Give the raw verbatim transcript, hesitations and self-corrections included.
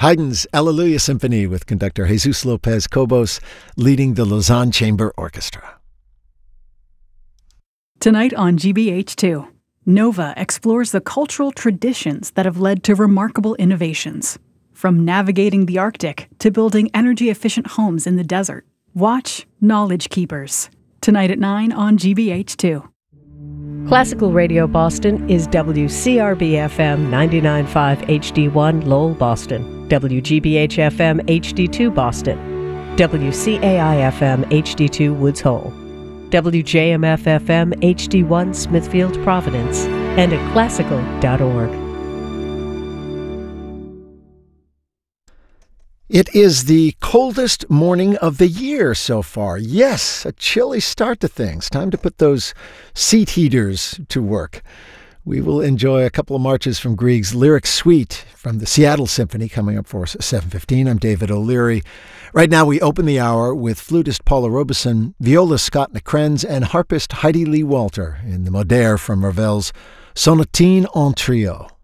Haydn's Alleluia Symphony with conductor Jesus Lopez Cobos leading the Lausanne Chamber Orchestra. Tonight on G B H two, Nova explores the cultural traditions that have led to remarkable innovations. From navigating the Arctic to building energy-efficient homes in the desert. Watch Knowledge Keepers. Tonight at nine on G B H two. Classical Radio Boston is W C R B F M ninety-nine point five H D one Lowell, Boston, W G B H F M H D two Boston, W C A I F M H D two Woods Hole, W J M F F M H D one Smithfield, Providence, and at classical dot org. It is the coldest morning of the year so far. Yes, a chilly start to things. Time to put those seat heaters to work. We will enjoy a couple of marches from Grieg's Lyric Suite from the Seattle Symphony coming up for us at seven fifteen. I'm David O'Leary. Right now we open the hour with flutist Paula Robeson, violist Scott Nakrenz, and harpist Heidi Lee Walter in the Moder from Ravel's Sonatine en Trio.